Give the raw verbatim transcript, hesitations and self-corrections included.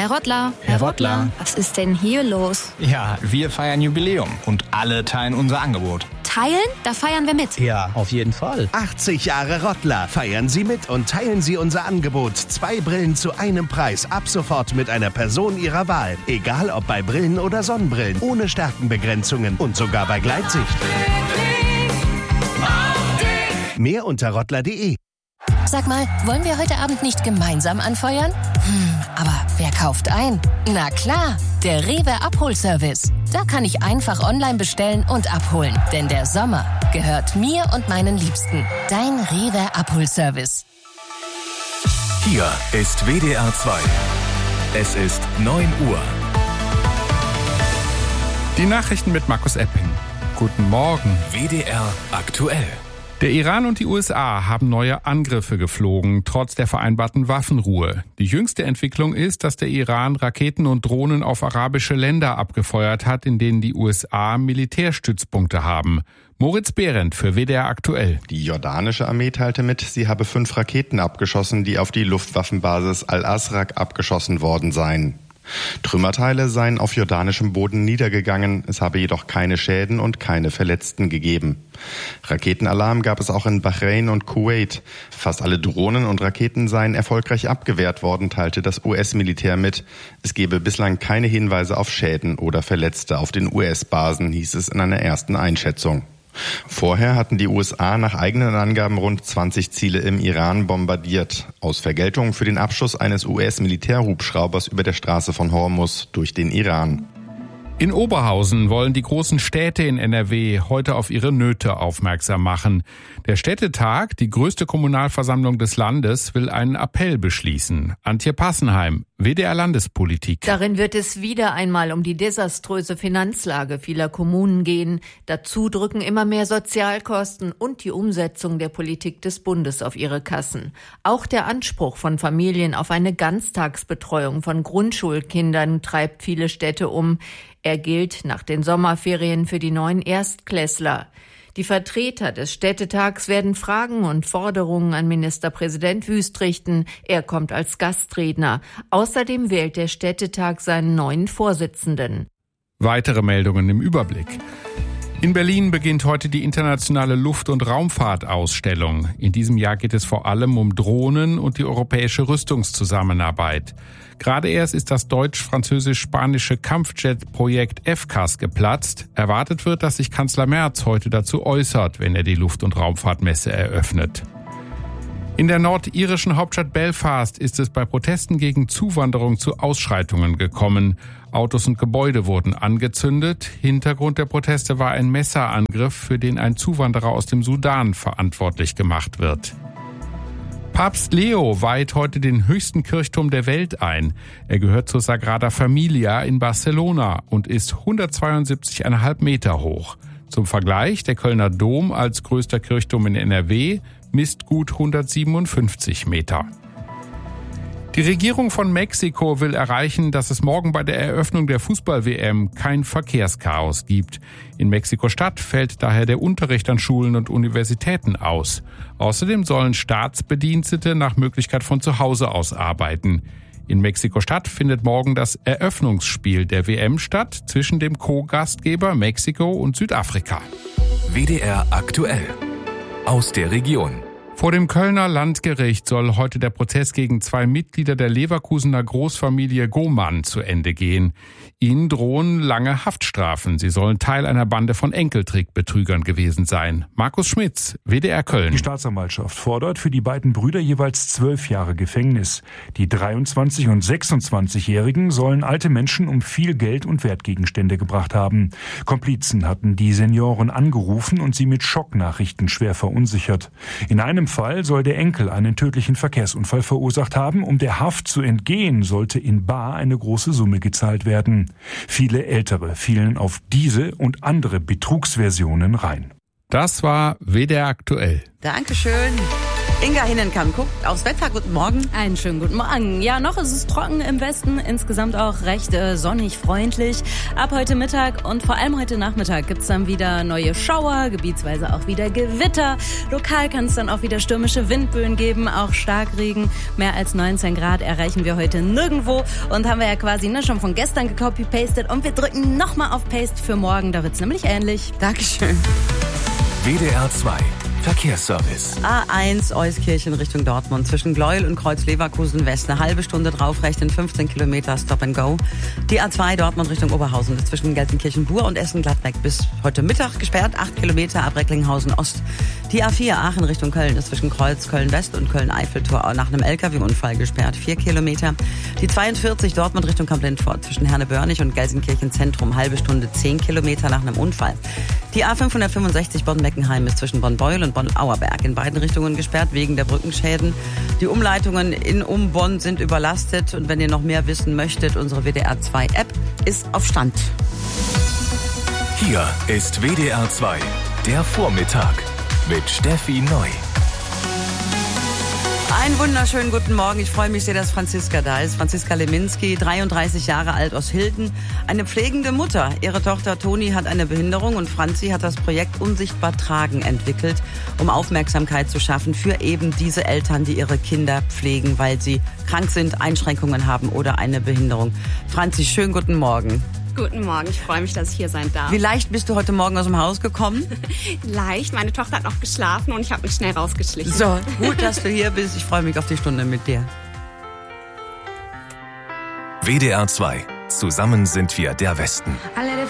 Herr Rottler, Herr Rottler. Was ist denn hier los? Ja, wir feiern Jubiläum und alle teilen unser Angebot. Teilen? Da feiern wir mit. Ja, auf jeden Fall. achtzig Jahre Rottler. Feiern Sie mit und teilen Sie unser Angebot. Zwei Brillen zu einem Preis. Ab sofort mit einer Person Ihrer Wahl. Egal ob bei Brillen oder Sonnenbrillen. Ohne Stärkenbegrenzungen und sogar bei Gleitsicht. Mehr unter rottler punkt de. Sag mal, wollen wir heute Abend nicht gemeinsam anfeuern? Hm, aber wer kauft ein? Na klar, der Rewe Abholservice. Da kann ich einfach online bestellen und abholen. Denn der Sommer gehört mir und meinen Liebsten. Dein Rewe Abholservice. Hier ist W D R zwei. Es ist neun Uhr. Die Nachrichten mit Markus Epping. Guten Morgen. W D R aktuell. Der Iran und die U S A haben neue Angriffe geflogen, trotz der vereinbarten Waffenruhe. Die jüngste Entwicklung ist, dass der Iran Raketen und Drohnen auf arabische Länder abgefeuert hat, in denen die U S A Militärstützpunkte haben. Moritz Behrendt für W D R aktuell. Die jordanische Armee teilte mit, sie habe fünf Raketen abgeschossen, die auf die Luftwaffenbasis Al-Azraq abgeschossen worden seien. Trümmerteile seien auf jordanischem Boden niedergegangen, es habe jedoch keine Schäden und keine Verletzten gegeben. Raketenalarm gab es auch in Bahrain und Kuwait. Fast alle Drohnen und Raketen seien erfolgreich abgewehrt worden, teilte das U S-Militär mit. Es gebe bislang keine Hinweise auf Schäden oder Verletzte auf den U S-Basen, hieß es in einer ersten Einschätzung. Vorher hatten die U S A nach eigenen Angaben rund zwanzig Ziele im Iran bombardiert, aus Vergeltung für den Abschuss eines U S-Militärhubschraubers über der Straße von Hormuz durch den Iran. In Oberhausen wollen die großen Städte in N R W heute auf ihre Nöte aufmerksam machen. Der Städtetag, die größte Kommunalversammlung des Landes, will einen Appell beschließen. Antje Passenheim, W D R Landespolitik. Darin wird es wieder einmal um die desaströse Finanzlage vieler Kommunen gehen. Dazu drücken immer mehr Sozialkosten und die Umsetzung der Politik des Bundes auf ihre Kassen. Auch der Anspruch von Familien auf eine Ganztagsbetreuung von Grundschulkindern treibt viele Städte um. Er gilt nach den Sommerferien für die neuen Erstklässler. Die Vertreter des Städtetags werden Fragen und Forderungen an Ministerpräsident Wüst richten. Er kommt als Gastredner. Außerdem wählt der Städtetag seinen neuen Vorsitzenden. Weitere Meldungen im Überblick. In Berlin beginnt heute die internationale Luft- und Raumfahrtausstellung. In diesem Jahr geht es vor allem um Drohnen und die europäische Rüstungszusammenarbeit. Gerade erst ist das deutsch-französisch-spanische Kampfjet-Projekt F C A S geplatzt. Erwartet wird, dass sich Kanzler Merz heute dazu äußert, wenn er die Luft- und Raumfahrtmesse eröffnet. In der nordirischen Hauptstadt Belfast ist es bei Protesten gegen Zuwanderung zu Ausschreitungen gekommen. Autos und Gebäude wurden angezündet. Hintergrund der Proteste war ein Messerangriff, für den ein Zuwanderer aus dem Sudan verantwortlich gemacht wird. Papst Leo weiht heute den höchsten Kirchturm der Welt ein. Er gehört zur Sagrada Familia in Barcelona und ist hundertzweiundsiebzig Komma fünf Meter hoch. Zum Vergleich, der Kölner Dom als größter Kirchturm in N R W misst gut hundertsiebenundfünfzig Meter. Die Regierung von Mexiko will erreichen, dass es morgen bei der Eröffnung der Fußball-W M kein Verkehrschaos gibt. In Mexiko-Stadt fällt daher der Unterricht an Schulen und Universitäten aus. Außerdem sollen Staatsbedienstete nach Möglichkeit von zu Hause aus arbeiten. In Mexiko-Stadt findet morgen das Eröffnungsspiel der W M statt zwischen dem Co-Gastgeber Mexiko und Südafrika. W D R aktuell. Aus der Region. Vor dem Kölner Landgericht soll heute der Prozess gegen zwei Mitglieder der Leverkusener Großfamilie Gomann zu Ende gehen. Ihnen drohen lange Haftstrafen. Sie sollen Teil einer Bande von Enkeltrickbetrügern gewesen sein. Markus Schmitz, W D R Köln. Die Staatsanwaltschaft fordert für die beiden Brüder jeweils zwölf Jahre Gefängnis. Die dreiundzwanzig- und sechsundzwanzigjährigen sollen alte Menschen um viel Geld und Wertgegenstände gebracht haben. Komplizen hatten die Senioren angerufen und sie mit Schocknachrichten schwer verunsichert. In einem Fall soll der Enkel einen tödlichen Verkehrsunfall verursacht haben. Um der Haft zu entgehen, sollte in bar eine große Summe gezahlt werden. Viele Ältere fielen auf diese und andere Betrugsversionen rein. Das war W D R aktuell. Dankeschön. Inga Hinnenkamp guckt aufs Wetter. Guten Morgen. Einen schönen guten Morgen. Ja, noch ist es trocken im Westen, insgesamt auch recht äh, sonnig, freundlich. Ab heute Mittag und vor allem heute Nachmittag gibt's dann wieder neue Schauer, gebietsweise auch wieder Gewitter. Lokal kann es dann auch wieder stürmische Windböen geben, auch Starkregen. Mehr als neunzehn Grad erreichen wir heute nirgendwo und haben wir ja quasi ne, schon von gestern gecopy-pastet und wir drücken nochmal auf Paste für morgen, da wird's nämlich ähnlich. Dankeschön. W D R zwei Verkehrsservice. A eins Euskirchen Richtung Dortmund zwischen Gleuel und Kreuz-Leverkusen West. Eine halbe Stunde draufrechnen, fünfzehn Kilometer Stop and Go. Die A zwei Dortmund Richtung Oberhausen ist zwischen Gelsenkirchen-Bur und Essen-Gladbeck bis heute Mittag gesperrt. acht Kilometer ab Recklinghausen Ost. Die A vier Aachen Richtung Köln ist zwischen Kreuz Köln-West und Köln-Eiffeltor nach einem L K W-Unfall gesperrt. vier Kilometer. Die zweiundvierzig Dortmund Richtung Kamp-Lindfort zwischen Herne-Börnig und Gelsenkirchen Zentrum. Halbe Stunde, zehn Kilometer nach einem Unfall. Die A fünfhundertfünfundsechzig Bonn-Meckenheim ist zwischen Bonn-Beuel und Bonn-Auerberg in beiden Richtungen gesperrt wegen der Brückenschäden. Die Umleitungen in um Bonn sind überlastet und wenn ihr noch mehr wissen möchtet, unsere W D R zwei App ist auf Stand. Hier ist W D R zwei, der Vormittag mit Steffi Neu. Einen wunderschönen guten Morgen. Ich freue mich sehr, dass Franziska da ist. Franziska Leminski, dreiunddreißig Jahre alt aus Hilden. Eine pflegende Mutter. Ihre Tochter Toni hat eine Behinderung und Franzi hat das Projekt Unsichtbar Tragen entwickelt, um Aufmerksamkeit zu schaffen für eben diese Eltern, die ihre Kinder pflegen, weil sie krank sind, Einschränkungen haben oder eine Behinderung. Franzi, schönen guten Morgen. Guten Morgen, ich freue mich, dass ich hier sein darf. Wie leicht bist du heute Morgen aus dem Haus gekommen? Leicht, meine Tochter hat noch geschlafen und ich habe mich schnell rausgeschlichen. So, gut, dass du hier bist. Ich freue mich auf die Stunde mit dir. W D R zwei. Zusammen sind wir der Westen. I let it